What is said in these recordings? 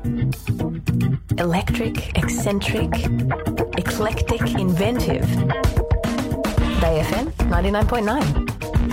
Electric, eccentric, eclectic, inventive. Bay FM 99.9.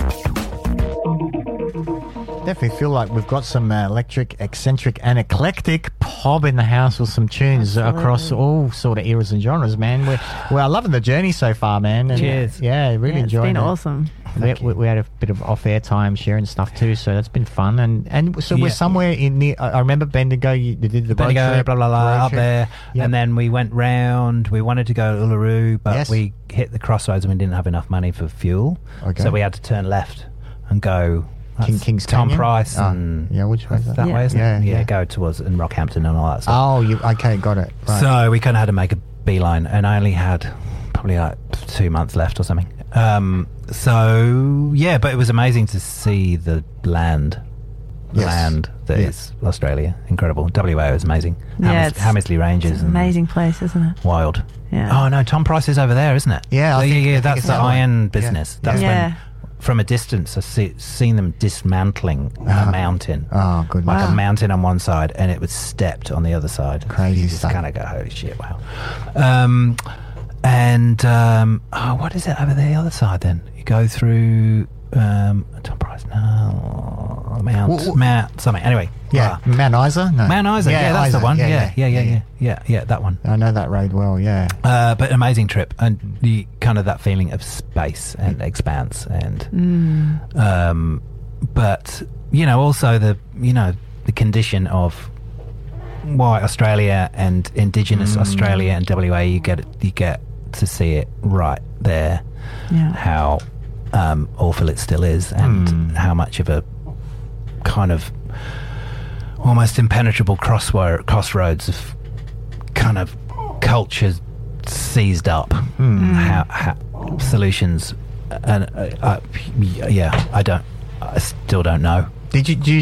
Definitely feel like we've got some electric, eccentric and eclectic pop in the house with some tunes across all sort of eras and genres, man. We're loving the journey so far, man. And Cheers. Yeah, really enjoying it. It's been awesome. We had a bit of off-air time sharing stuff too, so that's been fun. And so we're somewhere in the... I remember Bendigo, you did the Bendigo, road trip, blah, blah, blah, up trip. there. Yep. And then we went round. We wanted to go to Uluru, but we hit the crossroads and we didn't have enough money for fuel. Okay. So we had to turn left and go... King's Tom Canyon? Price and which way is that? that way, isn't Yeah, it? yeah. Go towards in Rockhampton and all that stuff. Oh, okay, got it. Right. So we kind of had to make a beeline, and I only had probably like 2 months left or something. So yeah, but it was amazing to see the land. Land that is Australia. Incredible. WA is amazing. Hamersley Ranges. It's an amazing place, isn't it? Wild. Yeah. Oh no, Tom Price is over there, isn't it? Yeah, I think that's it's the that way. iron business. Yeah. That's Yeah. when, from a distance, I've seen them dismantling a mountain. Oh, good. Like a mountain on one side, and it was stepped on the other side. Crazy You just stuff. kind of go, holy shit, wow. What is it over the other side then? You go through Tom Price, Mount something. Anyway, Mount Isa? No. Mount Isa, that's Isa. the one. Yeah, that one. I know that road well, yeah. But amazing trip, and the kind of that feeling of space and expanse, and but also the condition of white Australia and Indigenous Australia and WA. You get to see it right there. Yeah. How awful it still is, and how much of a kind of almost impenetrable crossroads of kind of cultures seized up. How solutions, and I still don't know. Did you